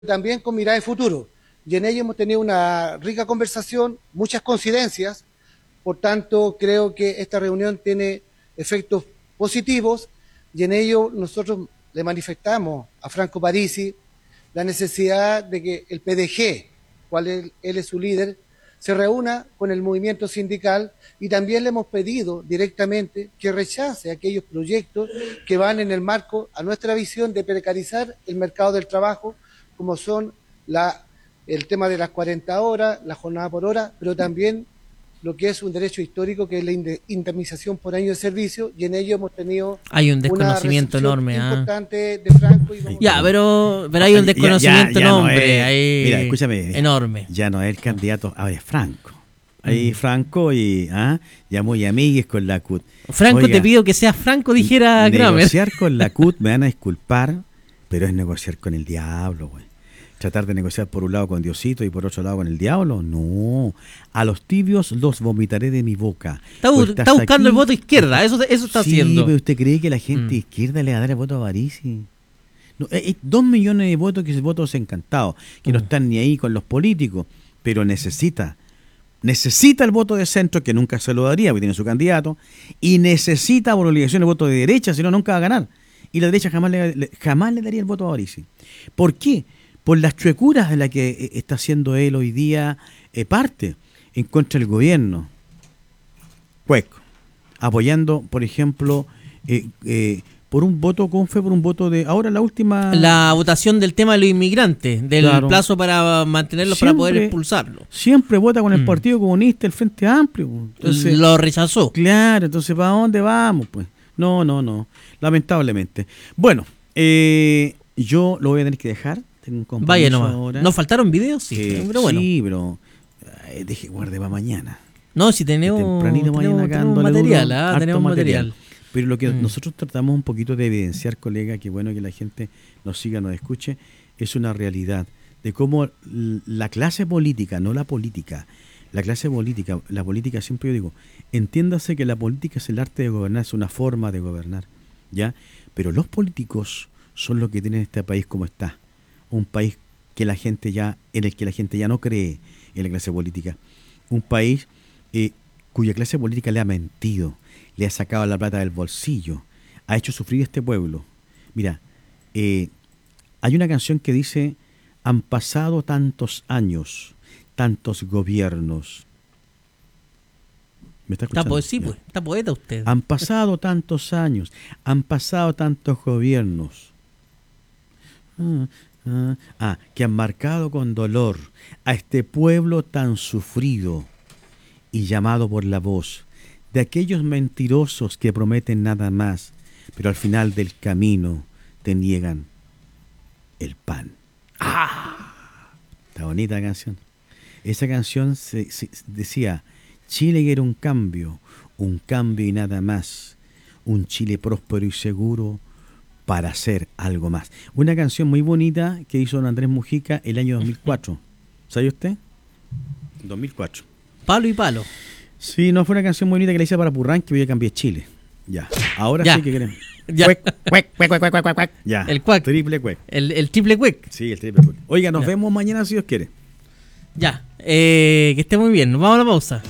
también con mirada de futuro. Y en ello hemos tenido una rica conversación, muchas coincidencias. Por tanto, creo que esta reunión tiene efectos positivos y en ello nosotros le manifestamos a Franco Parisi la necesidad de que el PDG, cual él es su líder, se reúna con el movimiento sindical, y también le hemos pedido directamente que rechace aquellos proyectos que van en el marco a nuestra visión de precarizar el mercado del trabajo, como son el tema de las 40 horas, la jornada por hora, pero también lo que es un derecho histórico, que es la indemnización por año de servicio, y en ello hemos tenido hay un desconocimiento enorme importante de Franco. Pero hay un desconocimiento mira, escúchame, enorme. Ya no es el candidato, ahora es Franco. Ahí Franco ya muy amigues con la CUT. Franco, oiga, te pido que seas franco, dijera Kramer. Negociar con la CUT, me van a disculpar, pero es negociar con el diablo, güey. Tratar de negociar por un lado con Diosito y por otro lado con el diablo, no. A los tibios los vomitaré de mi boca. Está buscando aquí el voto izquierda, eso está haciendo. Sí, pero ¿usted cree que la gente izquierda le va a dar el voto a Parisi? No, hay 2 millones de votos que son votos encantados, que no están ni ahí con los políticos, pero necesita el voto de centro, que nunca se lo daría porque tiene su candidato, y necesita por obligación el voto de derecha, si no, nunca va a ganar. Y la derecha jamás le daría el voto a Parisi. ¿Por qué? Por las chuecuras de la que está haciendo él hoy día parte en contra del gobierno. Cueco, apoyando, por ejemplo, por un voto, ¿cómo fue? Por un voto de, ahora la última... La votación del tema de los inmigrantes, del plazo para mantenerlos, para poder expulsarlos. Siempre vota con el Partido Comunista, el Frente Amplio. Entonces, lo rechazó. Claro, entonces ¿para dónde vamos? Pues no, lamentablemente. Bueno, yo lo voy a tener que dejar. Tengo un compromiso. Vaya nomás. Ahora. ¿Nos faltaron videos? Sí, pero bueno. Sí, pero deje guarde para mañana. No, si tenemos material, tenemos material. Pero lo que nosotros tratamos un poquito de evidenciar, colega, que bueno que la gente nos siga, nos escuche, es una realidad de cómo la clase política, no la política, la clase política, la política, siempre yo digo, entiéndase que la política es el arte de gobernar, es una forma de gobernar, ¿ya? Pero los políticos son los que tienen este país como está. Un país en el que la gente ya no cree en la clase política. Un país cuya clase política le ha mentido, le ha sacado la plata del bolsillo, ha hecho sufrir a este pueblo. Mira, hay una canción que dice: han pasado tantos años, tantos gobiernos. ¿Me está escuchando? Sí, pues, está poeta usted. Han pasado tantos años, han pasado tantos gobiernos. Que han marcado con dolor a este pueblo tan sufrido y llamado por la voz de aquellos mentirosos que prometen nada más, pero al final del camino te niegan el pan. Está bonita la canción. Esa canción decía: Chile quiere un cambio y nada más, un Chile próspero y seguro para hacer algo más. Una canción muy bonita que hizo don Andrés Mujica el año 2004. ¿Sabe usted? 2004. Palo y palo. Sí, no, fue una canción muy bonita que le hice para Purrán, que voy a cambiar Chile. Ya. Ahora sí que queremos. Ya. Cuec. Ya. El cuac. Triple cuec. El triple cuec. Sí, el triple cuec. Oiga, nos vemos mañana si Dios quiere. Ya. Que esté muy bien. Nos vamos a la pausa.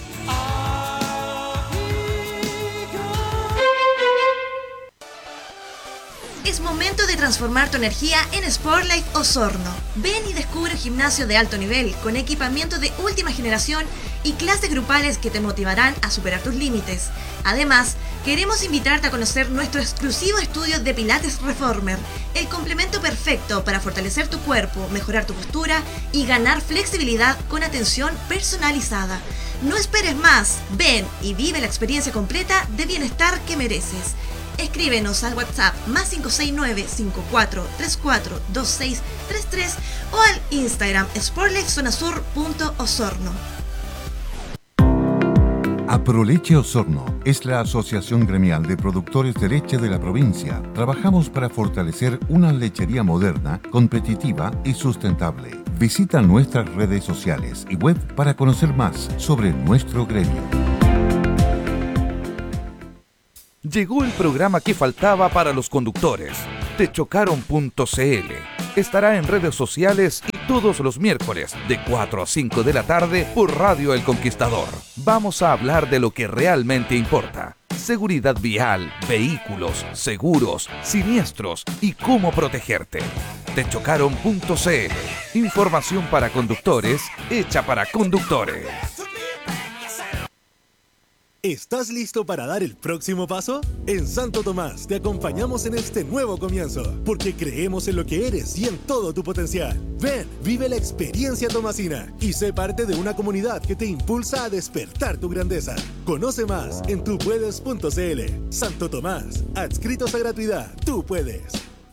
Es momento de transformar tu energía en Sportlife Osorno. Ven y descubre un gimnasio de alto nivel con equipamiento de última generación y clases grupales que te motivarán a superar tus límites. Además, queremos invitarte a conocer nuestro exclusivo estudio de Pilates Reformer, el complemento perfecto para fortalecer tu cuerpo, mejorar tu postura y ganar flexibilidad con atención personalizada. No esperes más, ven y vive la experiencia completa de bienestar que mereces. Escríbenos al WhatsApp +569 5434 2633 o al Instagram sportlifezonasur.osorno. Aproleche Osorno es la asociación gremial de productores de leche de la provincia. Trabajamos para fortalecer una lechería moderna, competitiva y sustentable. Visita nuestras redes sociales y web para conocer más sobre nuestro gremio. Llegó el programa que faltaba para los conductores. Techocaron.cl. estará en redes sociales y todos los miércoles de 4 a 5 de la tarde por Radio El Conquistador. Vamos a hablar de lo que realmente importa: seguridad vial, vehículos, seguros, siniestros y cómo protegerte. Techocaron.cl. Información para conductores, hecha para conductores. ¿Estás listo para dar el próximo paso? En Santo Tomás te acompañamos en este nuevo comienzo, porque creemos en lo que eres y en todo tu potencial. Ven, vive la experiencia tomasina y sé parte de una comunidad que te impulsa a despertar tu grandeza. Conoce más en tupuedes.cl. Santo Tomás, adscritos a gratuidad, tú puedes.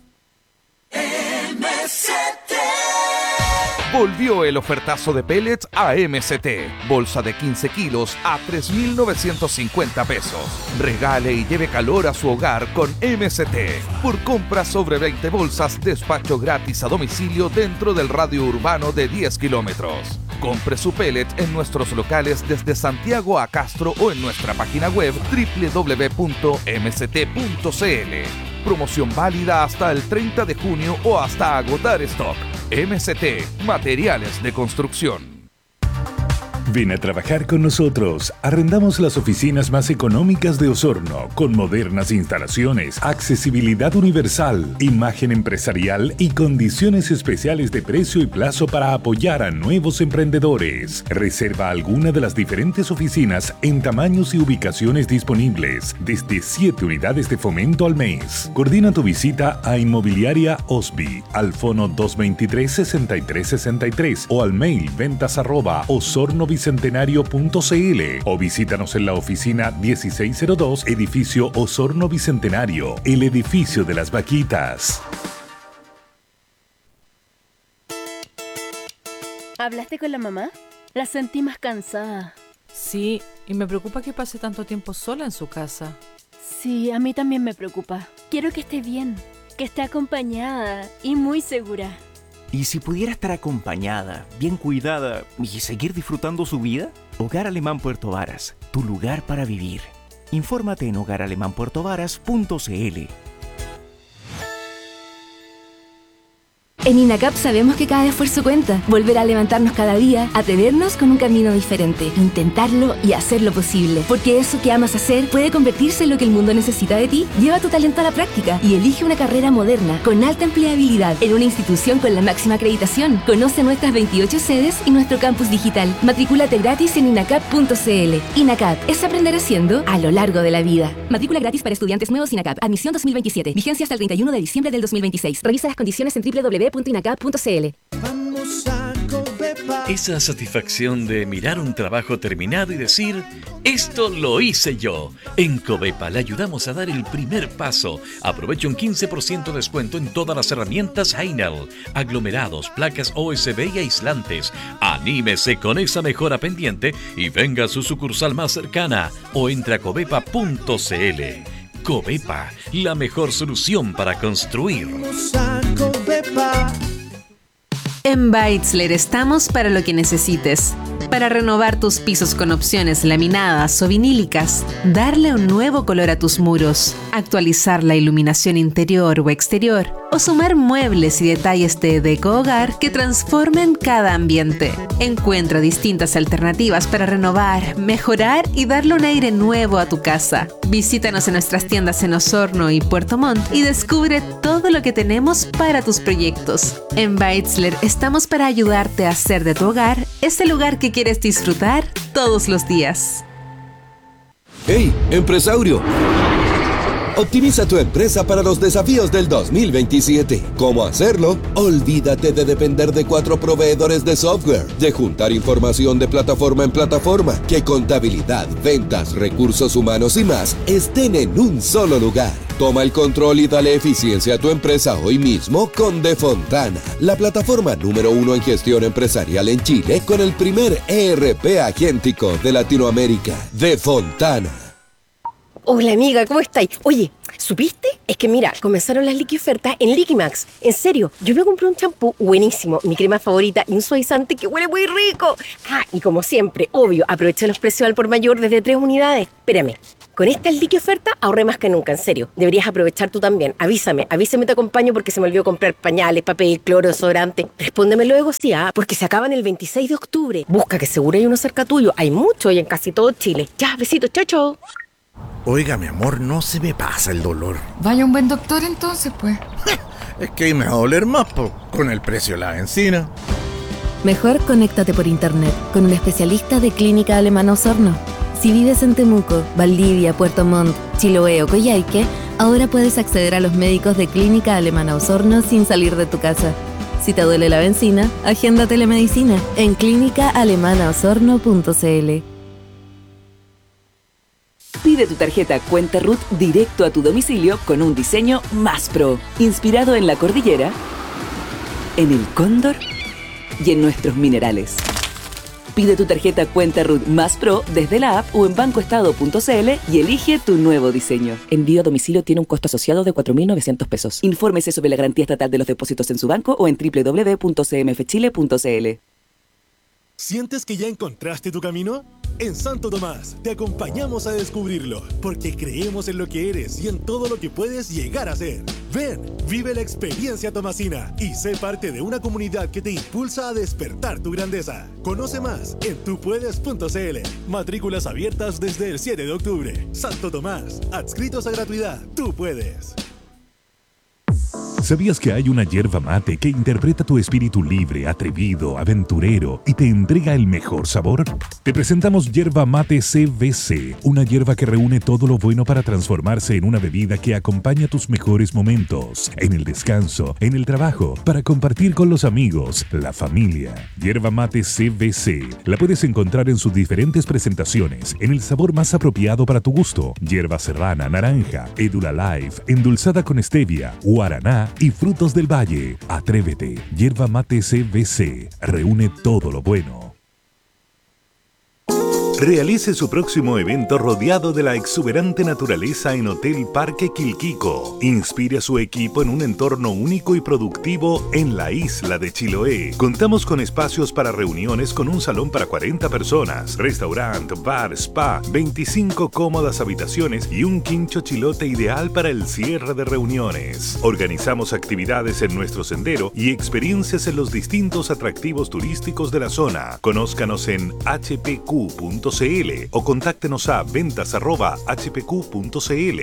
MST. Volvió el ofertazo de pellets a MST. Bolsa de 15 kilos a 3.950 pesos. Regale y lleve calor a su hogar con MST. Por compra sobre 20 bolsas, despacho gratis a domicilio dentro del radio urbano de 10 kilómetros. Compre su pellet en nuestros locales desde Santiago a Castro o en nuestra página web www.mst.cl. Promoción válida hasta el 30 de junio o hasta agotar stock. MST, materiales de construcción. Ven a trabajar con nosotros. Arrendamos las oficinas más económicas de Osorno, con modernas instalaciones, accesibilidad universal, imagen empresarial y condiciones especiales de precio y plazo para apoyar a nuevos emprendedores. Reserva alguna de las diferentes oficinas en tamaños y ubicaciones disponibles, desde 7 unidades de fomento al mes. Coordina tu visita a Inmobiliaria Osby, al fono 223-6363 o al mail ventas@osornobicentenario.cl o visítanos en la oficina 1602, edificio Osorno Bicentenario, el edificio de las vaquitas. ¿Hablaste con la mamá? La sentí más cansada. Sí, y me preocupa que pase tanto tiempo sola en su casa. Sí, a mí también me preocupa. Quiero que esté bien, que esté acompañada y muy segura. ¿Y si pudiera estar acompañada, bien cuidada y seguir disfrutando su vida? Hogar Alemán Puerto Varas, tu lugar para vivir. Infórmate en hogaralemánpuertovaras.cl. En INACAP sabemos que cada esfuerzo cuenta. Volver a levantarnos cada día, atrevernos con un camino diferente, intentarlo y hacerlo posible. Porque eso que amas hacer puede convertirse en lo que el mundo necesita de ti. Lleva tu talento a la práctica y elige una carrera moderna, con alta empleabilidad, en una institución con la máxima acreditación. Conoce nuestras 28 sedes y nuestro campus digital. Matricúlate gratis en inacap.cl. INACAP es aprender haciendo a lo largo de la vida. Matrícula gratis para estudiantes nuevos INACAP. Admisión 2027. Vigencia hasta el 31 de diciembre del 2026. Revisa las condiciones en www.inacap.cl. Esa satisfacción de mirar un trabajo terminado y decir, esto lo hice yo. En Covepa le ayudamos a dar el primer paso. Aproveche un 15% de descuento en todas las herramientas Heinel, aglomerados, placas OSB y aislantes. Anímese con esa mejora pendiente y venga a su sucursal más cercana o entre a covepa.cl. Covepa, la mejor solución para construir. En Beitzler estamos para lo que necesites. Para renovar tus pisos con opciones laminadas o vinílicas, darle un nuevo color a tus muros, actualizar la iluminación interior o exterior, o sumar muebles y detalles de deco-hogar que transformen cada ambiente. Encuentra distintas alternativas para renovar, mejorar y darle un aire nuevo a tu casa. Visítanos en nuestras tiendas en Osorno y Puerto Montt y descubre todo lo que tenemos para tus proyectos. En Beitzler estamos para ayudarte a hacer de tu hogar ese lugar que quieres disfrutar todos los días. ¡Hey, empresario! Optimiza tu empresa para los desafíos del 2027. ¿Cómo hacerlo? Olvídate de depender de 4 proveedores de software, de juntar información de plataforma en plataforma, que contabilidad, ventas, recursos humanos y más estén en un solo lugar. Toma el control y dale eficiencia a tu empresa hoy mismo con Defontana, la plataforma número 1 en gestión empresarial en Chile, con el primer ERP agéntico de Latinoamérica. Defontana. Hola amiga, ¿cómo estáis? Oye, ¿supiste? Es que mira, comenzaron las liquiofertas en Liquimax. En serio, yo me compré un champú buenísimo, mi crema favorita y un suavizante que huele muy rico. Ah, y como siempre, obvio, aproveché los precios al por mayor desde 3 unidades. Espérame, con esta liquioferta ahorré más que nunca, en serio. Deberías aprovechar tú también. Avísame te acompaño porque se me olvidó comprar pañales, papel, cloro, desodorante. Respóndeme luego, sí, porque se acaban el 26 de octubre. Busca que seguro hay uno cerca tuyo. Hay mucho y en casi todo Chile. Ya, besitos, chao, chao. Oiga, mi amor, no se me pasa el dolor. Vaya un buen doctor entonces, pues. Es que ahí me va a doler más, con el precio de la benzina. Mejor conéctate por internet con un especialista de Clínica Alemana Osorno. Si vives en Temuco, Valdivia, Puerto Montt, Chiloé o Coyhaique, ahora puedes acceder a los médicos de Clínica Alemana Osorno sin salir de tu casa. Si te duele la benzina, agenda telemedicina en clínicaalemanaosorno.cl. Pide tu tarjeta Cuenta RUT directo a tu domicilio con un diseño más pro, inspirado en la cordillera, en el cóndor y en nuestros minerales. Pide tu tarjeta Cuenta RUT más pro desde la app o en bancoestado.cl y elige tu nuevo diseño. Envío a domicilio tiene un costo asociado de 4.900 pesos. Infórmese sobre la garantía estatal de los depósitos en su banco o en www.cmfchile.cl. ¿Sientes que ya encontraste tu camino? En Santo Tomás te acompañamos a descubrirlo, porque creemos en lo que eres y en todo lo que puedes llegar a ser. Ven, vive la experiencia tomasina y sé parte de una comunidad que te impulsa a despertar tu grandeza. Conoce más en tupuedes.cl. Matrículas abiertas desde el 7 de octubre. Santo Tomás, adscritos a gratuidad. Tú puedes. ¿Sabías que hay una yerba mate que interpreta tu espíritu libre, atrevido, aventurero y te entrega el mejor sabor? Te presentamos Yerba Mate CBC, una yerba que reúne todo lo bueno para transformarse en una bebida que acompaña tus mejores momentos, en el descanso, en el trabajo, para compartir con los amigos, la familia. Yerba Mate CBC la puedes encontrar en sus diferentes presentaciones, en el sabor más apropiado para tu gusto: yerba serrana, naranja, Edula Life, endulzada con stevia, guaraná y frutos del valle. Atrévete. Yerba Mate CBC reúne todo lo bueno. Realice su próximo evento rodeado de la exuberante naturaleza en Hotel Parque Quilquico. Inspire a su equipo en un entorno único y productivo en la isla de Chiloé. Contamos con espacios para reuniones con un salón para 40 personas, restaurante, bar, spa, 25 cómodas habitaciones y un quincho chilote ideal para el cierre de reuniones. Organizamos actividades en nuestro sendero y experiencias en los distintos atractivos turísticos de la zona. Conózcanos en hpq.cl o contáctenos a ventas@hpq.cl.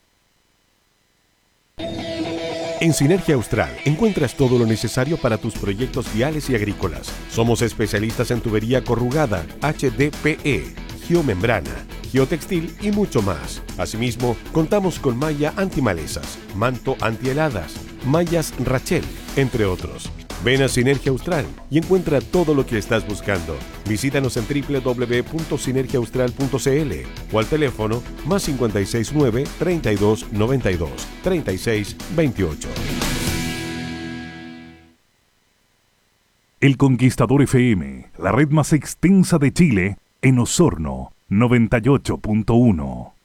En Sinergia Austral encuentras todo lo necesario para tus proyectos viales y agrícolas. Somos especialistas en tubería corrugada, HDPE, geomembrana, geotextil y mucho más. Asimismo, contamos con malla antimalezas, manto antiheladas, mallas Rachel, entre otros. Ven a Sinergia Austral y encuentra todo lo que estás buscando. Visítanos en www.sinergiaaustral.cl o al teléfono +569 32 92 36 28. El Conquistador FM, la red más extensa de Chile, en Osorno, 98.1.